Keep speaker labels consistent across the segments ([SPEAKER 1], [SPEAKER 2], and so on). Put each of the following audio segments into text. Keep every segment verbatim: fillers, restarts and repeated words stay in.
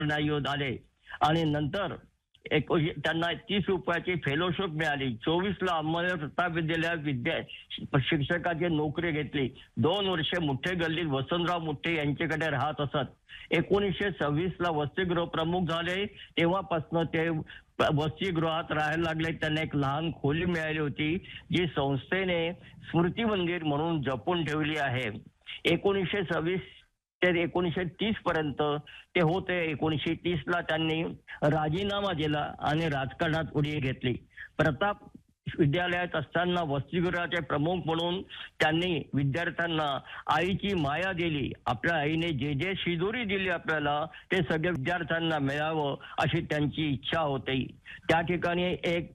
[SPEAKER 1] योद्ध आले आणि नंतर एक त्यांना तीस रुपयाची फेलोशिप मिळाली. चोवीस ला अंमळनेर प्रताप विद्यालयात विद्या शिक्षकाची नोकरी घेतली. दोन वर्षे मुठ्ठे गल्लीत वसंतराव मुठ्ठे यांच्याकडे राहत असत. एकोणीसशे सव्वीस ला वसतिगृह प्रमुख झाले. तेव्हापासून ते वसतिगृहात राहायला लागले. त्यांना एक लहान खोली मिळाली होती जी संस्थेने स्मृती मंदिर म्हणून जपून ठेवली आहे. एकोणीसशे सव्वीस ते एकोणीसशे तीस पर्यंत ते होते. एकोणीसशे तीस ला त्यांनी राजीनामा दिला आणि राजकारणात उडी घेतली. प्रताप विद्यालयात असताना वसतिगृहाचे प्रमुख म्हणून त्यांनी विद्यार्थ्यांना आईची माया दिली. आपल्या आईने जे जे शिदोरी दिली आपल्याला ते सगळे विद्यार्थ्यांना मिळावं अशी त्यांची इच्छा होती. त्या ठिकाणी एक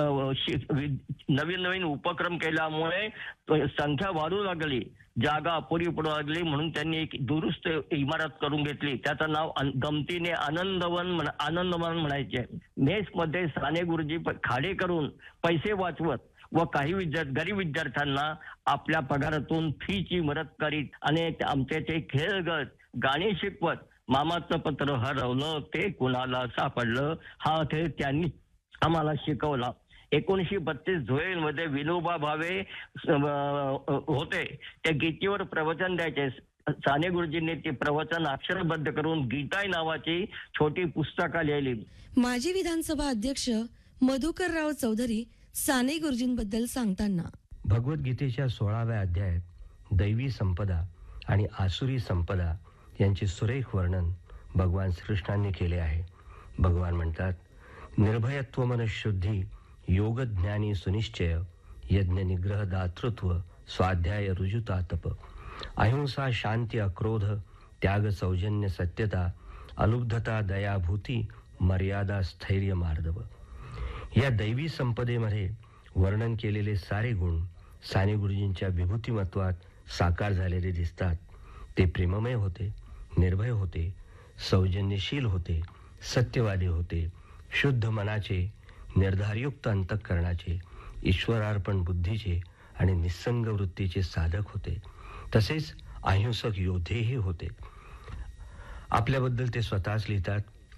[SPEAKER 1] नवीन नवीन उपक्रम केल्यामुळे संख्या वाढू लागली, जागा अपुरी पडू लागली. म्हणून त्यांनी एक दुरुस्त इमारत करून घेतली. त्याचं नाव गमतीने आनंदवन आनंदवन म्हणायचे. मेसमध्ये साने गुरुजी खाडे करून पैसे वाचवत व काही विद्यार्थी गरीब विद्यार्थ्यांना आपल्या पगारातून फीची मदत करीत आणि आमचे ते खेळगत गाणी शिकवत. मामाचं पत्र हरवलं ते कुणाला सापडलं हा खेळ त्यांनी आम्हाला शिकवला. एकोणीसशे बत्तीस धुळे मध्ये विनोबा भावे होते. त्या गीतेवर प्रवचन द्यायचे. साने गुरुजींनी ते प्रवचन अक्षरबद्ध करून गीताई नावाची छोटी पुस्तकं लिहिली.
[SPEAKER 2] माजी विधानसभा अध्यक्ष मधुकरराव चौधरी साने गुरुजींबद्दल सांगताना,
[SPEAKER 3] भगवद्गीतेच्या सोळाव्या अध्यायात दैवी संपदा आणि आसुरी संपदा यांचे सुरेख वर्णन भगवान श्रीकृष्णांनी केले आहे. भगवान म्हणतात, निर्भयत्व मनशुद्धी योग ज्ञानी सुनिश्चय यज्ञ निग्रह दातृत्व स्वाध्याय रुजुता तप अहिंसा शांती अक्रोध त्याग सौजन्य सत्यता अलुब्धता दयाभूती मर्यादा स्थैर्य मार्दव. या दैवी संपदेमध्ये वर्णन केलेले सारे गुण साने गुरुजींच्या विभूतिमत्वात साकार झालेले दिसतात. ते प्रेममय होते, निर्भय होते, सौजन्यशील होते, सत्यवादी होते, शुद्ध मनाचे, निर्धारयुक्त अंतःकरणाचे, ईश्वरार्पण बुद्धीचे आणि निस्संग वृत्तीचे साधक होते. तसेच अहिंसक योद्धेही होते. आपल्याबद्दल ते स्वतःच लिहितात,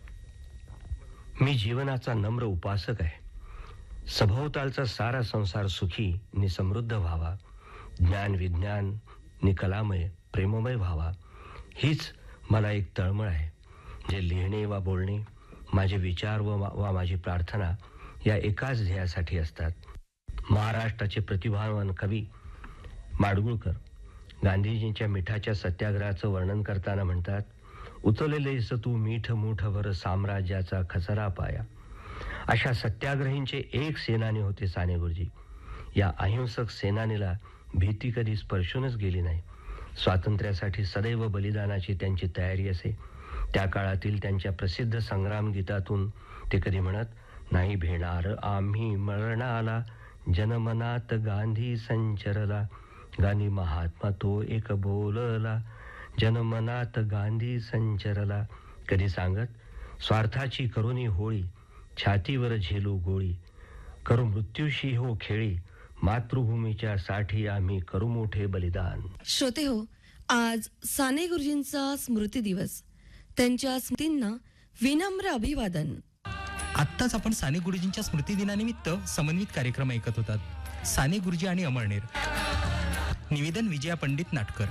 [SPEAKER 3] मी जीवनाचा नम्र उपासक आहे. सभोवतालचा सारा संसार सुखी नि समृद्ध व्हावा, ज्ञान विज्ञान नि कलामय प्रेममय व्हावा, हीच मला एक तळमळ आहे. जे लिहिणे वा बोलणे, माझे विचार व वा माझी प्रार्थना या एकाच ध्येयासाठी असतात. महाराष्ट्राचे प्रतिभावान कवी माडगुळकर गांधीजींच्या मिठाच्या सत्याग्रहाचं वर्णन करताना म्हणतात, उचललेस तू मीठ मूठभर साम्राज्याचा खचरा पाया. अशा सत्याग्रहींचे एक सेनानी होते साने गुरुजी. या अहिंसक सेनानीला भीती कधी स्पर्शूनच गेली नाही. स्वातंत्र्यासाठी सदैव बलिदानाची त्यांची तयारी असे. त्या काळातील त्यांच्या प्रसिद्ध संग्राम गीतातून ते कधी म्हणत, नाही भेणार आम्ही मरणाला जनमनात गांधी संचरला, गांधी महात्मा तो एक बोलला, जनमनात गांधी संचरला. कधी सांगत, स्वार्थाची करुणी होळी, छातीवर झेलू गोळी, करू मृत्यूशी हो खेळी, मातृभूमीच्या साठी आम्ही करू मोठे बलिदान.
[SPEAKER 2] श्रोते हो, आज साने गुरुजींचा स्मृती दिवस. त्यांच्या स्मृतींना विनम्र अभिवादन.
[SPEAKER 4] आत्ताच आपण साने गुरुजींच्या स्मृती दिनानिमित्त समन्वित कार्यक्रम ऐकत होतात. साने गुरुजी आणि अमळनेर. निवेदन विजया पंडित नाटकर.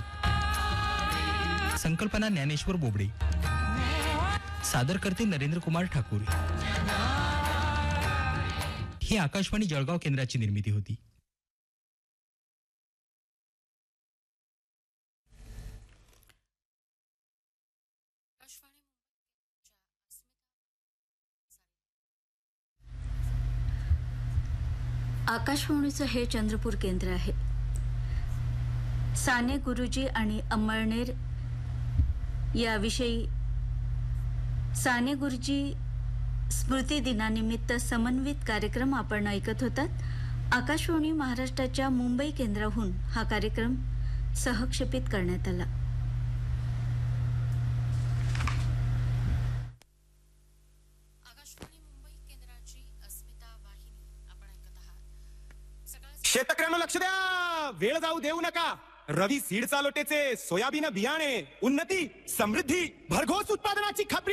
[SPEAKER 4] संकल्पना ज्ञानेश्वर बोबडे. सादर करते नरेंद्र कुमार ठाकूर. ही आकाशवाणी जळगाव केंद्राची निर्मिती होती.
[SPEAKER 5] आकाशवाणीचं हे चंद्रपूर केंद्र आहे. साने गुरुजी आणि अमळनेर याविषयी साने गुरुजी स्मृती दिनानिमित्त समन्वित कार्यक्रम आपण ऐकत होतात. आकाशवाणी महाराष्ट्राच्या मुंबई केंद्राहून हा कार्यक्रम सहक्षेपित करण्यात आला.
[SPEAKER 6] शेतकऱ्यांना लक्ष द्या, वेळ जाऊ देऊ नका. रवी सीड चालोटेचे सोयाबीन बियाणे, उन्नती समृद्धी भरघोस उत्पादनाची खात्री